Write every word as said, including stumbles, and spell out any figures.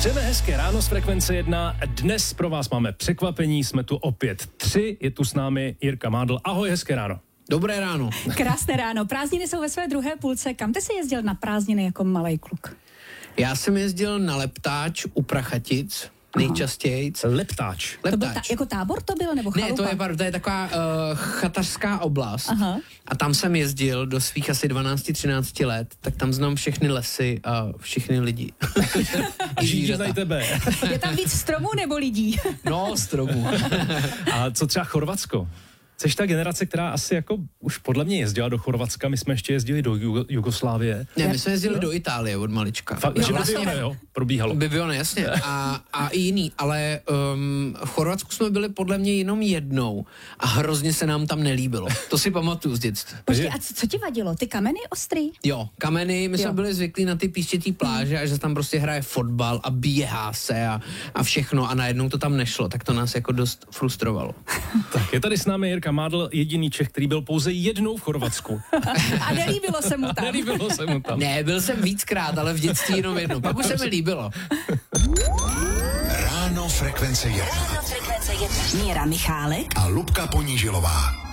Přejeme hezké ráno z Frekvence jedna. Dnes pro vás máme překvapení, jsme tu opět tři. Je tu s námi Jirka Mádl. Ahoj, hezké ráno. Dobré ráno. Krásné ráno. Prázdniny jsou ve své druhé půlce. Kam ty jsi jezdil na prázdniny jako malej kluk? Já jsem jezdil na Leptáč u Prachatic, nejčastěji. Leptáč. To byl ta, Leptáč. jako tábor to bylo, nebo chalupa? Ne, to je, pardon, to je taková uh, chatařská oblast. Aha. A tam jsem jezdil do svých asi dvanáct třináct let, tak tam znám všechny lesy a všechny lidi. Žijí znají tebe. Je tam víc stromů nebo lidí? No, stromů. A co třeba Chorvatsko? Jseš ta generace, která asi jako už podle mě jezdila do Chorvatska, my jsme ještě jezdili do Jugo- Jugoslávie. Ne, my jsme jezdili do Itálie od malička. Fakt, že Bibione, jo, probíhalo. Bibione, jasně. A, a i jiný, ale um, v Chorvatsku jsme byli podle mě jenom jednou a hrozně se nám tam nelíbilo. To si pamatuju z dětství. Počkej, a co, co ti vadilo? Ty kameny ostrý? Jo, kameny, my jsme Jo. byli zvyklí na ty písčitý pláže a že se tam prostě hraje fotbal a běhá se a, a všechno a najednou to tam nešlo, tak to nás jako dost frustrovalo. Tak je tady s námi Jirka Mádl, jediný Čech, který byl pouze jednou v Chorvatsku. A nelíbilo se mu tam. Nelíbilo se mu tam. Ne, byl jsem víckrát, ale v dětství jenom jednou. Pak už se mi líbilo. Ráno Frekvence jedna. Ráno Frekvence jedna. Míra Michálek A Lubka Ponížilová.